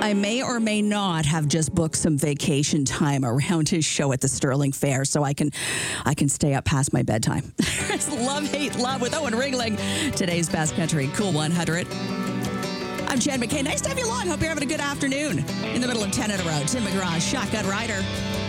I may or may not have just booked some vacation time around his show at the Sterling Fair, so I can stay up past my bedtime. It's Love, Hate, Love with Owen Ringling. Today's Best Country Cool 100. I'm Jen McKay. Nice to have you along. Hope you're having a good afternoon. In the middle of 10 in a row, Tim McGraw, Shotgun Rider.